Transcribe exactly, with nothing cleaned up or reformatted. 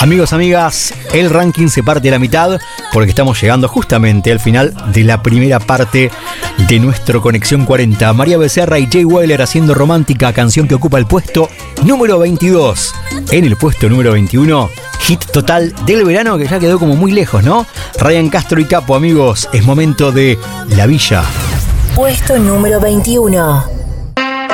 Amigos, amigas, el ranking se parte a la mitad porque estamos llegando justamente al final de la primera parte de nuestro Conexión cuarenta. María Becerra y Jay Wheeler haciendo Romántica, canción que ocupa el puesto número veintidós. En el puesto número veintiuno, hit total del verano que ya quedó como muy lejos, ¿no? Ryan Castro y Capo, amigos, es momento de La Villa. Puesto número veintiuno.